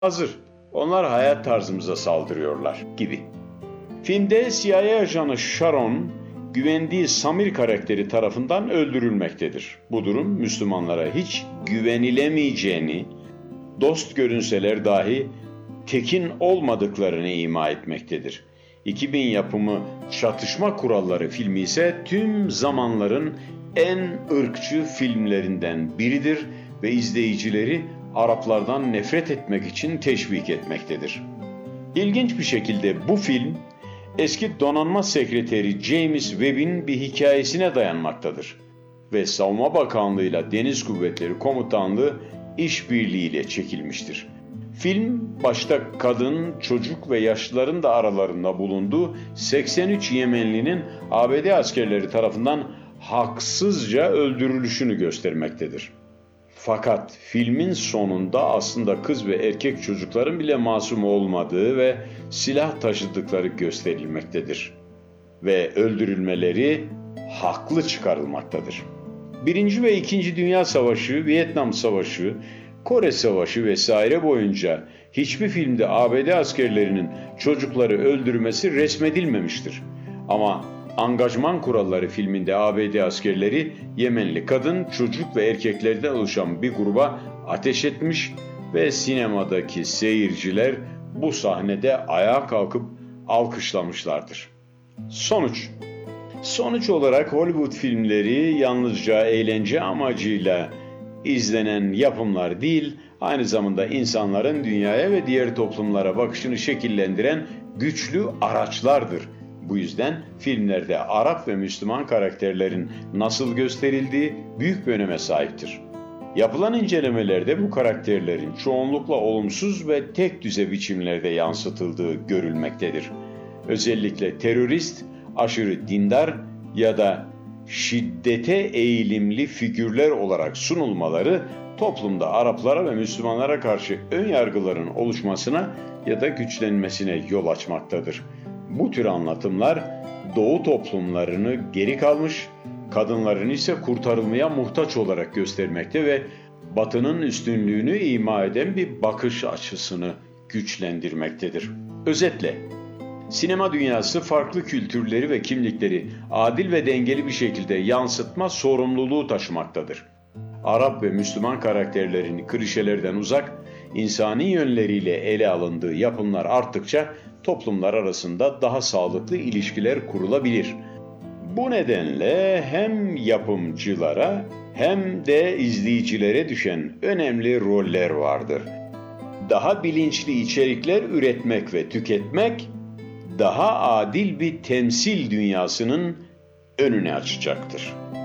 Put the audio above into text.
hazır. Onlar hayat tarzımıza saldırıyorlar gibi. Filmde CIA ajanı Sharon, güvendiği Samir karakteri tarafından öldürülmektedir. Bu durum Müslümanlara hiç güvenilemeyeceğini, dost görünseler dahi tekin olmadıklarını ima etmektedir. 2000 yapımı Çatışma Kuralları filmi ise tüm zamanların en ırkçı filmlerinden biridir ve izleyicileri Araplardan nefret etmek için teşvik etmektedir. İlginç bir şekilde bu film eski donanma sekreteri James Webb'in bir hikayesine dayanmaktadır ve Savunma Bakanlığı ile Deniz Kuvvetleri Komutanlığı işbirliğiyle çekilmiştir. Film başta kadın, çocuk ve yaşlıların da aralarında bulunduğu 83 Yemenlinin ABD askerleri tarafından haksızca öldürülüşünü göstermektedir. Fakat filmin sonunda aslında kız ve erkek çocukların bile masum olmadığı ve silah taşıdıkları gösterilmektedir. Ve öldürülmeleri haklı çıkarılmaktadır. Birinci ve İkinci Dünya Savaşı, Vietnam Savaşı, Kore Savaşı vesaire boyunca hiçbir filmde ABD askerlerinin çocukları öldürmesi resmedilmemiştir. Ama Angajman Kuralları filminde ABD askerleri Yemenli kadın, çocuk ve erkeklerden oluşan bir gruba ateş etmiş ve sinemadaki seyirciler bu sahnede ayağa kalkıp alkışlamışlardır. Sonuç olarak Hollywood filmleri yalnızca eğlence amacıyla izlenen yapımlar değil, aynı zamanda insanların dünyaya ve diğer toplumlara bakışını şekillendiren güçlü araçlardır. Bu yüzden filmlerde Arap ve Müslüman karakterlerin nasıl gösterildiği büyük bir öneme sahiptir. Yapılan incelemelerde bu karakterlerin çoğunlukla olumsuz ve tek düze biçimlerde yansıtıldığı görülmektedir. Özellikle terörist, aşırı dindar ya da şiddete eğilimli figürler olarak sunulmaları toplumda Araplara ve Müslümanlara karşı ön yargıların oluşmasına ya da güçlenmesine yol açmaktadır. Bu tür anlatımlar Doğu toplumlarını geri kalmış, kadınların ise kurtarılmaya muhtaç olarak göstermekte ve Batı'nın üstünlüğünü ima eden bir bakış açısını güçlendirmektedir. Özetle, sinema dünyası farklı kültürleri ve kimlikleri adil ve dengeli bir şekilde yansıtma sorumluluğu taşımaktadır. Arap ve Müslüman karakterlerin klişelerden uzak, insani yönleriyle ele alındığı yapımlar arttıkça toplumlar arasında daha sağlıklı ilişkiler kurulabilir. Bu nedenle hem yapımcılara hem de izleyicilere düşen önemli roller vardır. Daha bilinçli içerikler üretmek ve tüketmek, daha adil bir temsil dünyasının önünü açacaktır.